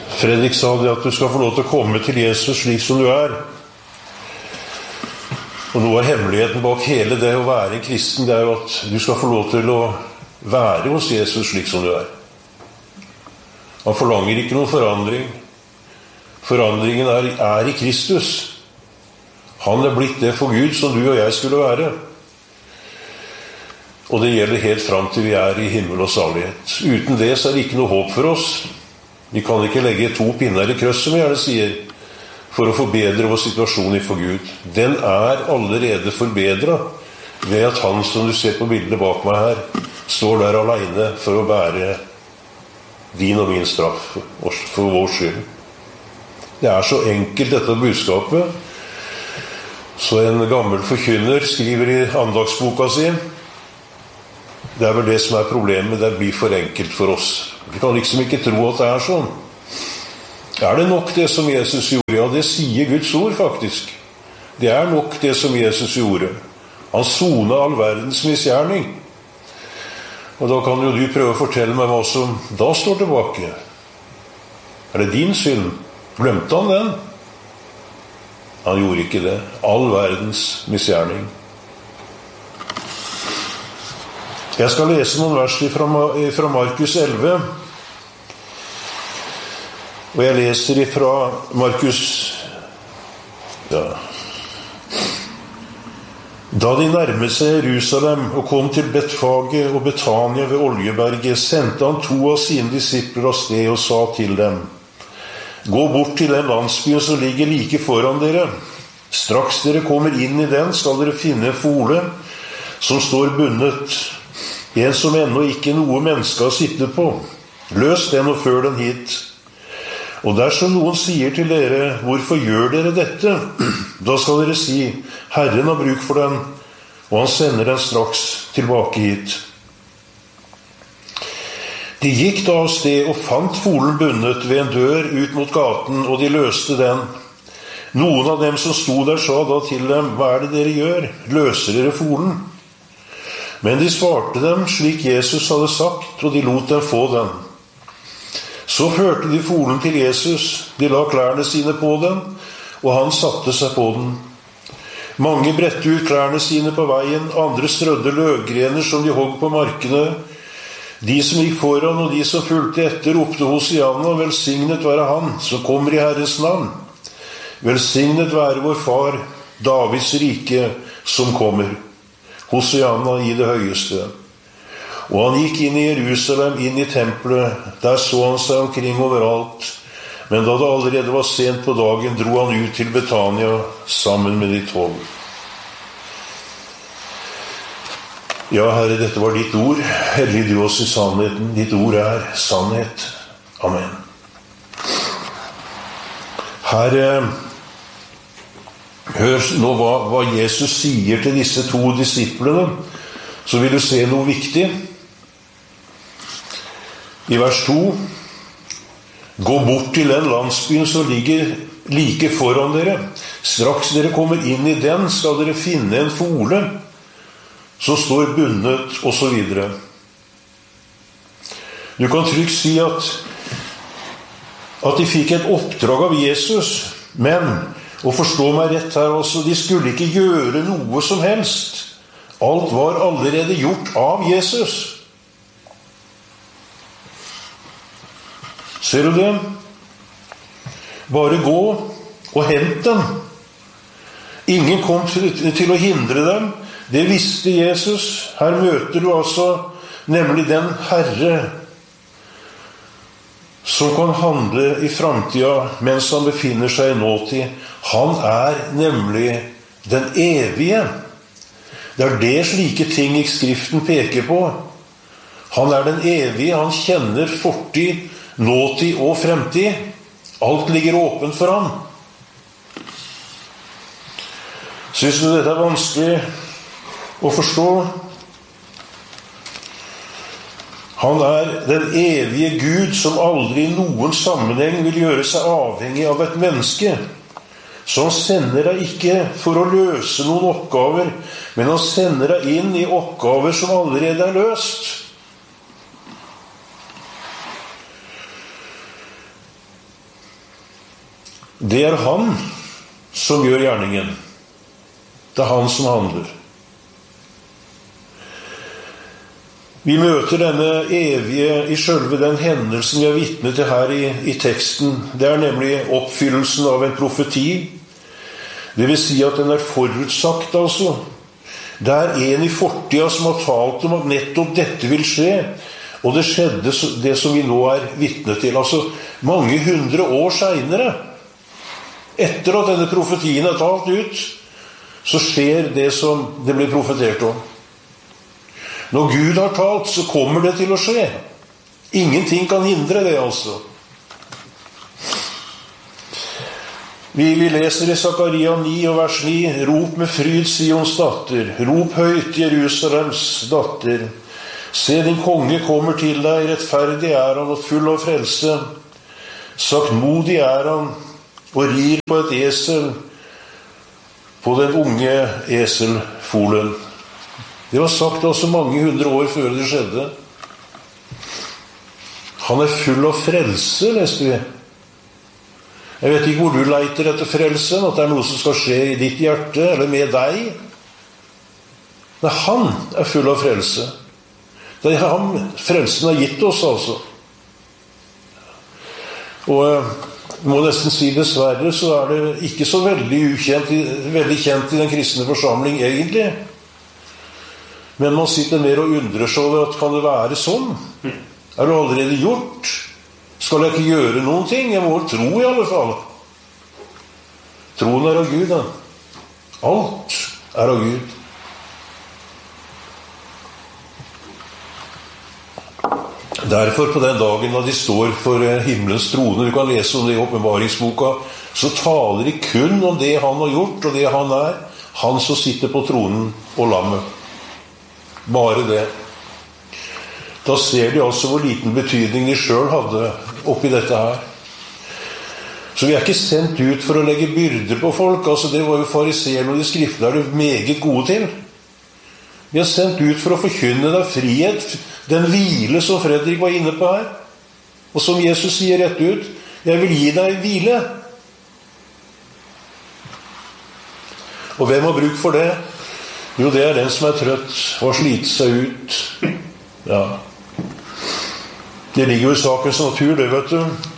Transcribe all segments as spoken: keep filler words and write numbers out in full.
Fredrik sa det at du skal få lov til å komme til Jesus slik som du er. Og noe av hemmeligheten bak hele det å være en kristen, det er jo at du skal få lov til å være hos Jesus slik som du er. Han forlanger ikke noen forandring. Forandringen er, er i Kristus. Han er blitt det for Gud som du og jeg skulle være. Og det gjelder helt fram til vi er i himmel og salighet. Uten det så er det ikke noe håp for oss. Vi kan ikke legge to pinner i krøss, som jeg gjerne sier, for å forbedre vår situasjon for Gud. Den er allerede forbedret ved at han, som du ser på bildet bak meg her, står der alene for å bære din og min straff for vår skyld. Det er så enkelt, dette budskapet. Så en gammel forkynner skriver i andagsboka si, det er vel det som er problemet, det blir for enkelt for oss. Vi kan liksom ikke tro at det er sånn. Er det nok det som Jesus gjorde? Ja, det sier Guds ord faktisk. Det er nok det som Jesus gjorde. Han sonet all verdens misgjerning. Og da kan jo du prøve å fortelle meg hva som da står tilbake. Er det din synd? Glemte han den? Han gjorde ikke det. All verdens misgjerning. Jeg skal lese noen vers fra Markus elleve. Og jeg leser fra Markus ja. Da de nærmet seg Jerusalem og kom til Betfage og Betania ved Oljeberget, sendte han to av sine disipler av sted og sa til dem: Gå bort til den landsbyen som ligger like foran dere. Straks dere kommer inn i den, skal dere finne en fole som står bundet, en som ennå ikke noe menneske har sittet på. Løs den og før den hit. Og dersom noen sier til dere: Hvorfor gjør dere dette? Da skal dere si: Herren har bruk for den, og han sender den straks tilbake hit. De gikk da av sted og fant folen bundet ved en dør ut mot gaten, og de løste den. Noen av dem som sto der sa da til dem: Hva er det dere gjør? Løser dere folen? Men de svarte dem slik Jesus hadde sagt, og de lot dem få den. Så førte de folen til Jesus, de la klærne sine på den, og han satte seg på den. Mange bredte ut klærne sine på veien, andre strødde løvgrener som de hogg på markene. De som gikk foran og de som fulgte etter, ropte Hosianna: Velsignet være han som kommer i Herrens navn. Velsignet være vår far, Davids rike, som kommer. Hosianna i det høyeste. Og han gikk inn i Jerusalem, inn i tempelet. Der så han seg omkring overalt. Men da det allerede var sent på dagen, dro han ut til Betania sammen med de tolv. Ja, Herre, dette var ditt ord. Hellig du oss i sannheten. Ditt ord er sannhet. Amen. Herre, hør nå hva, hva Jesus sier til disse to disiplene, så vil du se noe viktig. I vers to: Gå bort til den landsbyen som ligger like foran dere. Straks dere kommer inn i den, skal dere finne en fole som står bundet, og så videre. Du kan trygt si at at de fikk et oppdrag av Jesus, men, og forstå meg rett her også, de skulle ikke gjøre noe som helst. Alt var allerede gjort av Jesus. Ser du det? Bare gå og hent dem. Ingen kom til, til å hindre dem. Det visste Jesus. Her møter du altså nemlig den Herre som kan handle i fremtiden mens han befinner seg i nåtid. Han er nemlig den evige. Det er det slike ting i Skriften peker på. Han er den evige, han kjenner fortid, nåtid og fremtid. Alt ligger åpent for ham. Synes du dette er vanskelig å forstå? Han er den evige Gud som aldri i noen sammenheng vil gjøre seg avhengig av et menneske. Så han sender deg ikke for å løse noen oppgaver, men han sender deg inn i oppgaver som allerede er løst. Det er han som gjør gjerningen. Det er han som handler. Vi møter denne evige i selve den hendelsen vi er vitne til her i, i teksten. Det er nemlig oppfyllelsen av en profeti. Det vil si at den er forutsagt, altså. Det er en i fortida som har talt om at nettopp dette vil skje, og det skjedde det som vi nå er vitne til. Altså mange hundre år senere, etter at denne profetien er talt ut, så skjer det som det blir profetert om. Når Gud har talt, så kommer det til å skje. Ingenting kan hindre det, altså. Vi, vi leser i Sakaria ni og vers ni: Rop med fryd, Sions datter. Rop høyt, Jerusalems datter. Se, din konge kommer til deg, rettferdig er han og full av frelse. Saktmodig er han og rir på et esel, på den unge eselfolen. Det var sagt også mange hundre år før det skjedde. Han er full av frelse, leste vi. Jeg vet ikke hvor du leiter etter frelsen, at det er noe som skal skje i ditt hjerte, eller med deg. Men han er full av frelse. Det er ham frelsen har gitt oss, altså. Og jeg må nesten si dessverre, så er det ikke så veldig ukjent, veldig kjent i den kristne forsamling, egentlig. Men man sitter mer og undrer seg over at kan det være sånn? Er det allerede gjort? Skal jeg ikke gjøre noen ting? Jeg må tro i alle fall. Troen er av Gud, da. Alt er av Gud. Derfor på den dagen da de står for himmelens trone, du kan lese om det i åpenbaringsboka, så taler de kun om det han har gjort og det han er, han som sitter på tronen og lammet. Bare det. Da ser de altså hvor liten betydning de selv hadde oppi dette her. Så vi er ikke sendt ut for å legge byrder på folk. Altså det var jo fariseerne og de skriftlærde meget gode til. Vi er sendt ut for å forkynne deg frihet, den hvile som Fredrik var inne på her, og som Jesus sier rett ut: jeg vil gi deg hvile. Og hvem har bruk for det? Jo, det er den som er trøtt og har slitt seg ut. Ja. Det ligger jo i sakens natur, det, vet du.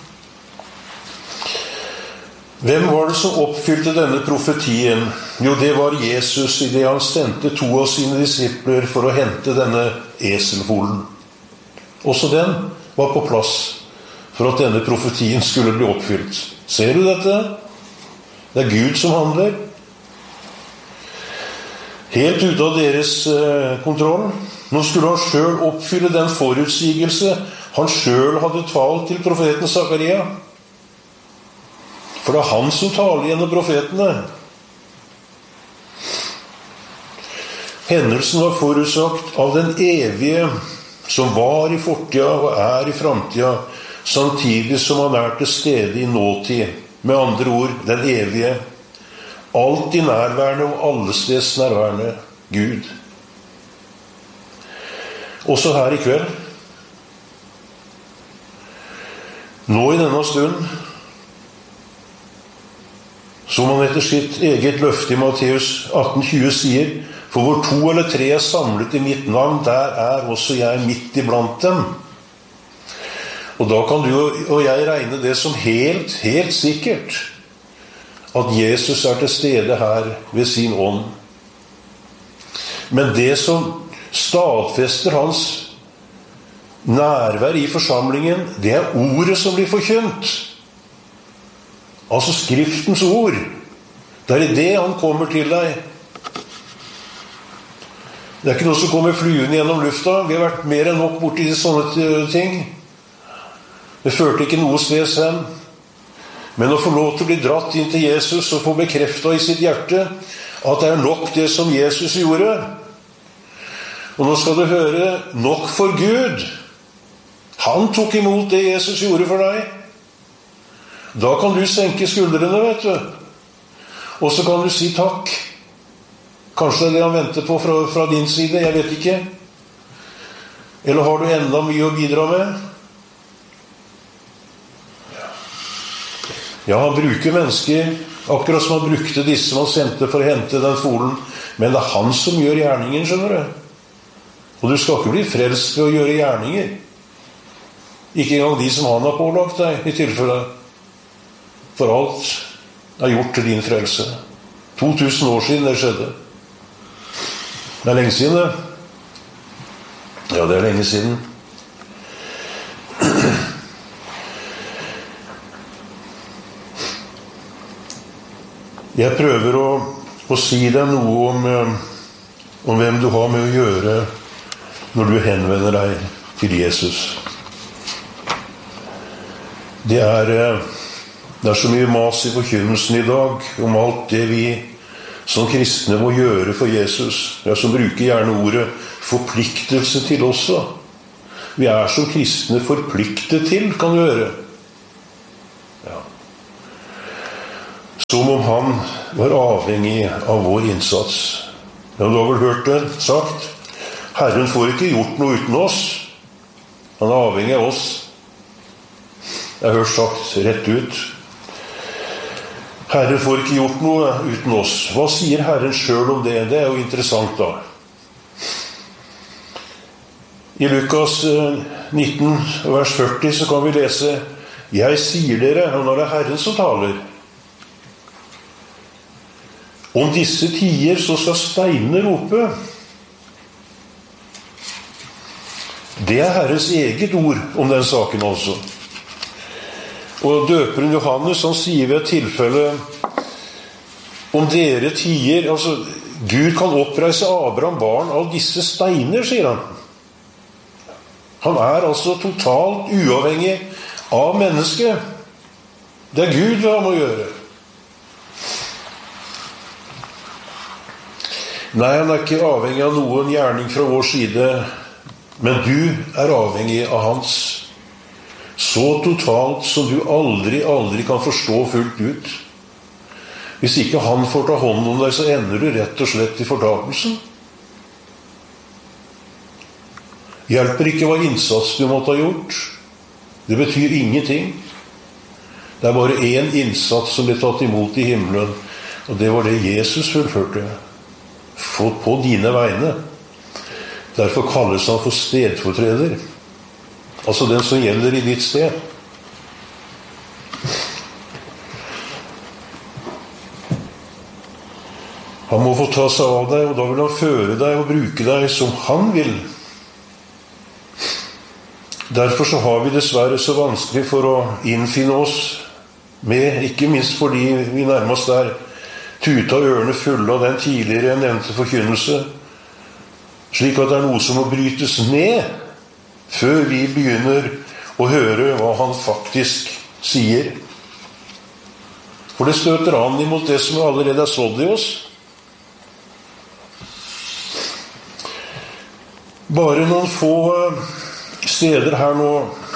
Hvem var det som oppfylte denne profetien? Jo, det var Jesus, i det han sendte to av sine disipler for å hente denne eselfolen. Også den var på plass for at denne profetien skulle bli oppfylt. Ser du dette? Det er Gud som handler. Helt ute av deres kontroll. Nå skulle han selv oppfylle den forutsigelse han selv hadde talt til profeten Sakaria. For det er han som taler gjennom profetene. Hendelsen var forutsagt av den evige, som var i fortida og er i framtida, samtidig som han er til stede i nåtid. Med andre ord, den evige, alltid nærværende og allesteds nærværende Gud. Også her i kveld. Nå i denne stund, som han etter sitt eget løfte i Matteus atten tjue sier: for hvor to eller tre er samlet i mitt navn, der er også jeg midt iblant dem. Og da kan du og jeg regne det som helt, helt sikkert at Jesus er til stede her ved sin ånd. Men det som stadfester hans nærvær i forsamlingen, det er ordet som blir forkynt. Altså skriftens ord. Det er i det han kommer til deg. Det er ikke noe som kommer fluen gjennom lufta. Vi har vært mer enn nok borti sånne ting. Det førte ikke noe sted hen. Men å få lov til å bli dratt inn til Jesus og få bekreftet i sitt hjerte at det er nok det som Jesus gjorde. Og nå skal du høre, nok for Gud. Han tok imot det Jesus gjorde for deg. Da kan du senke skuldrene, vet du. Og så kan du si takk. Kanskje det er det han venter på fra, fra din side, jeg vet ikke. Eller har du enda mye å bidra med? Ja, han bruker mennesker, akkurat som han brukte disse man sendte for å hente den folen. Men det er han som gjør gjerningen, skjønner du. Og du skal ikke bli frelst ved å gjøre gjerninger. Ikke engang de som han har pålagt deg, i tilfelle. For alt er gjort til din frelse. to tusen år siden det skjedde. Det er lenge siden det. Ja, det er lenge siden. Jeg prøver å, å si deg noe om, om hvem du har med å gjøre når du henvender deg til Jesus. Det er, det er så mye mas i forkynnelsen i dag om alt det vi som kristne må gjøre for Jesus. Jeg som bruker gjerne ordet forpliktelse til også. Vi er som kristne forpliktet til, kan du høre. Ja. Som om han var avhengig av vår innsats. Ja, du har vel hørt det sagt? Herren får ikke gjort noe uten oss. Han er avhengig av oss. Jeg har hørt sagt rett ut. Herren får ikke gjort noe uten oss. Hva sier Herren selv om det? Det er jo interessant da. I Lukas nitten, vers førti, så kan vi lese: Jeg sier dere, og når det er Herren som taler, om disse tider så skal steinene rope. Det er Herrens eget ord om den saken også. Og døperen Johannes, han sier ved et tilfelle om dere tier, altså Gud kan oppreise Abraham barn av disse steiner, sier han. Han er altså totalt uavhengig av mennesket. Det er Gud hva han må gjøre. Nei, han er ikke avhengig av noen gjerning fra vår side, men du er avhengig av hans. Så totalt som du aldri, aldri kan forstå fullt ut. Hvis ikke han får ta hånd om deg, så ender du rett og slett i fortapelsen. Hjelper ikke hva innsats du måtte ha gjort. Det betyr ingenting. Det er bare én innsats som ble tatt imot i himmelen, og det var det Jesus fullførte. Fått på dine vegne. Derfor kalles han for stedfortreder. Altså den som gjelder i ditt sted. Han må få ta seg av deg, og da vil han føre deg og bruke deg som han vil. Derfor så har vi dessverre så vanskelig for å innfinne oss med, ikke minst fordi vi nærmest er tuta ørene fulle av den tidligere nevnte forkynnelse, slik at det er noe som må brytes ned før vi begynner å høre hva han faktisk sier. For det støter an imot det som allerede er sådd i oss. Bare noen få steder her nå.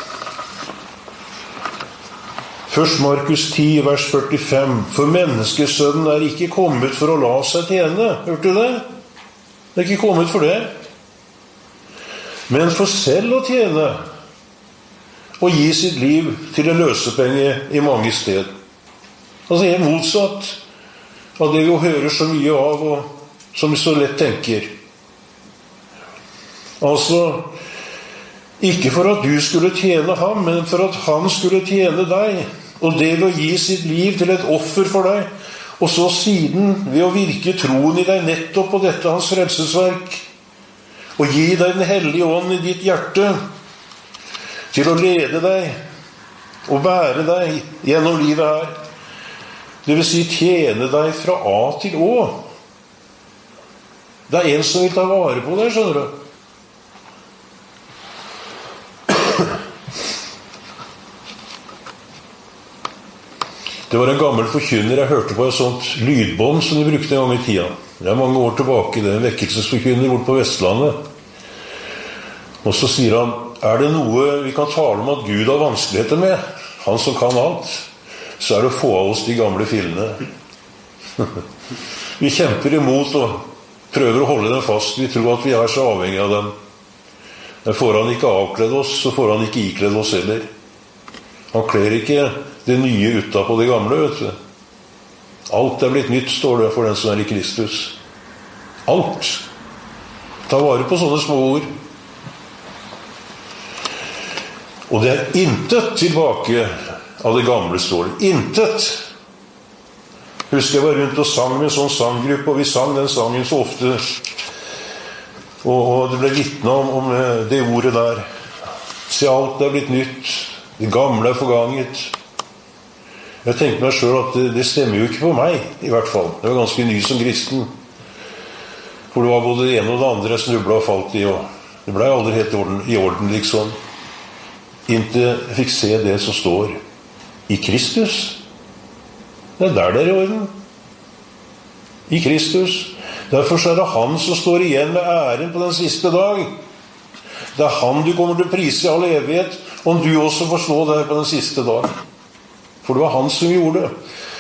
Først Markus ti, vers førtifem. For menneskesønnen er ikke kommet for å la seg tjene. Hørte du det? Det er ikke kommet for det. Men for selv å tjene og gi sitt liv til en løsepenge i mange sted. Altså helt motsatt av det vi hører så mye av, og som vi så lett tenker. Altså, ikke for at du skulle tjene ham, men for at han skulle tjene deg, og det ved å gi sitt liv til et offer for deg, og så siden ved å virke troen i deg nettopp på dette hans frelsesverk, og gi deg den hellige ånd i ditt hjerte til å lede deg og bære deg gjennom livet her. Det vil si tjene deg fra A til Å. Det er en som vil ta vare på deg, skjønner du. Det var en gammel forkynner jeg hørte på et sånt lydbånd som de brukte en gang i tida. Det er mange år tilbake, det er en vekkelsesforkynner bort på Vestlandet. Og så sier han, er det noe vi kan tale om at Gud har vanskeligheter med, han som kan alt, så er det å få av oss de gamle fillene. Vi kjemper imot og prøver å holde dem fast. Vi tror at vi er så avhengige av dem. Men får han ikke avkledd oss, så får han ikke ikledd oss heller. Han kler ikke det nye utapå det gamle, vet du. Alt er blitt nytt, står det for den som er i Kristus. Alt. Ta vare på sånne små ord. Og det er intet tilbake av det gamle, står det. Intet. Husker jeg var rundt og sang med en sånn sanggruppe, og vi sang den sangen så ofte. Og, og det ble vitnet om, om det ordet der. Se, alt er blitt nytt. Det gamle er forganget. Jeg tenkte meg selv at det, det stemmer jo ikke på meg, i hvert fall. Jeg var ganske ny som kristen. For det var både det ene og det andre jeg snublet og falt i, og det ble aldri helt i orden, i orden liksom. Inntil jeg fikk se det som står i Kristus. Det er der det er i orden. I Kristus. Derfor er det han som står igjen med æren på den siste dag. Det er han du kommer til å prise i all evighet, om du også får stå der på den siste dag. For det var han som gjorde det.